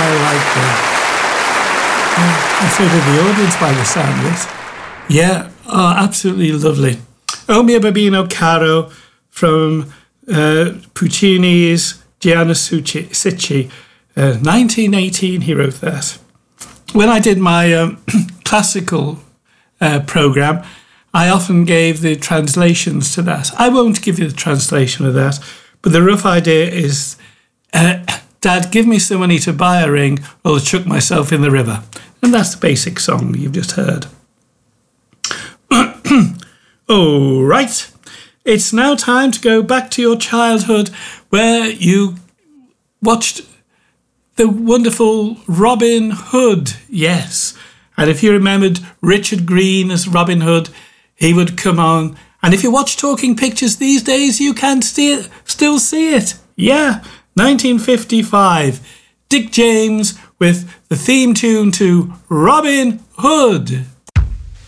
like that. And so did the audience by the sound of it. Yeah, absolutely lovely. O mio bambino caro from Puccini's Gianna Sicci. 1918 he wrote that. When I did my classical programme, I often gave the translations to that. I won't give you the translation of that, but the rough idea is, Dad, give me some money to buy a ring or I'll chuck myself in the river. And that's the basic song you've just heard. All right. It's now time to go back to your childhood where you watched the wonderful Robin Hood. Yes. And if you remembered Richard Green as Robin Hood, he would come on. And if you watch Talking Pictures these days, you can still see it. Yeah. 1955. Dick James with the theme tune to Robin Hood.